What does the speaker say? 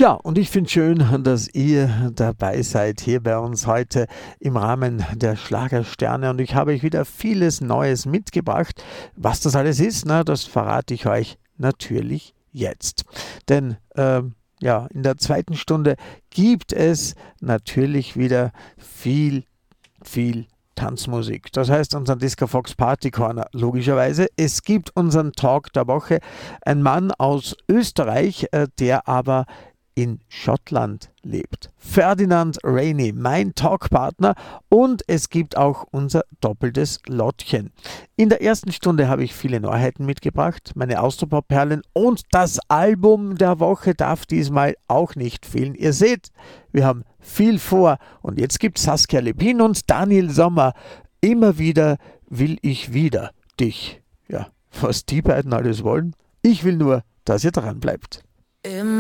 Ja, und ich finde schön, dass ihr dabei seid hier bei uns heute im Rahmen der Schlagersterne. Und ich habe euch wieder vieles Neues mitgebracht. Was das alles ist, na, das verrate ich euch natürlich jetzt. Denn ja, in der zweiten Stunde gibt es natürlich wieder viel Tanzmusik. Das heißt unseren Disco Fox Party Corner, logischerweise. Es gibt unseren Talk der Woche. Ein Mann aus Österreich, der aber in Schottland lebt. Ferdinand Rainey, mein Talkpartner, und es gibt auch unser doppeltes Lottchen. In der ersten Stunde habe ich viele Neuheiten mitgebracht, meine Austropop-Perlen, und das Album der Woche darf diesmal auch nicht fehlen. Ihr seht, wir haben viel vor, und jetzt gibt Saskia Lepin und Daniel Sommer. Immer wieder will ich wieder dich. Ja, was die beiden alles wollen? Ich will nur, dass ihr dran bleibt.